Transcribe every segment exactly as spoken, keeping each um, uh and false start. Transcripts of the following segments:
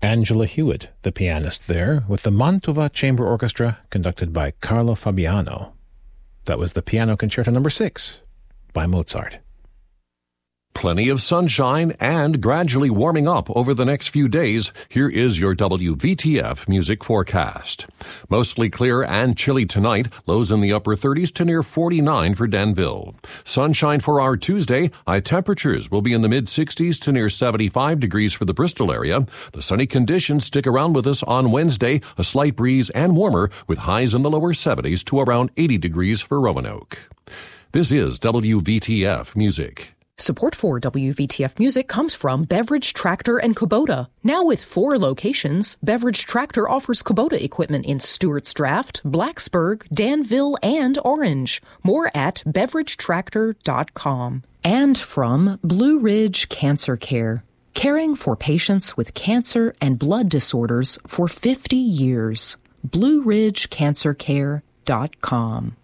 Angela Hewitt, the pianist there, with the Mantova Chamber Orchestra conducted by Carlo Fabiano. That was the Piano Concerto number six by Mozart. Plenty of sunshine and gradually warming up over the next few days. Here is your W V T F music forecast. Mostly clear and chilly tonight, lows in the upper thirties to near forty-nine for Denville. Sunshine for our Tuesday, high temperatures will be in the mid-sixties to near seventy-five degrees for the Bristol area. The sunny conditions stick around with us on Wednesday, a slight breeze and warmer with highs in the lower seventies to around eighty degrees for Roanoke. This is W V T F Music. Support for W V T F Music comes from Beverage Tractor and Kubota. Now with four locations, Beverage Tractor offers Kubota equipment in Stewart's Draft, Blacksburg, Danville, and Orange. More at beverage tractor dot com. And from Blue Ridge Cancer Care, caring for patients with cancer and blood disorders for fifty years. blue ridge cancer care dot com.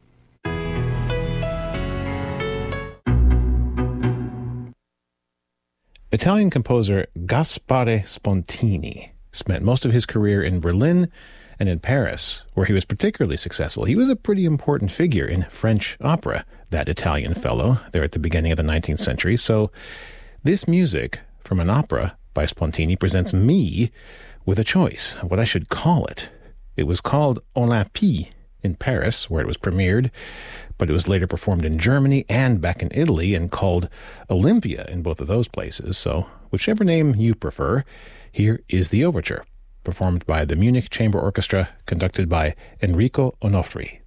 Italian composer Gaspare Spontini spent most of his career in Berlin and in Paris, where he was particularly successful. He was a pretty important figure in French opera, that Italian fellow, there at the beginning of the nineteenth century. So this music from an opera by Spontini presents me with a choice, what I should call it. It was called Olympie in Paris, where it was premiered, but it was later performed in Germany and back in Italy and called Olympia in both of those places. So whichever name you prefer, here is the overture, performed by the Munich Chamber Orchestra, conducted by Enrico Onofri.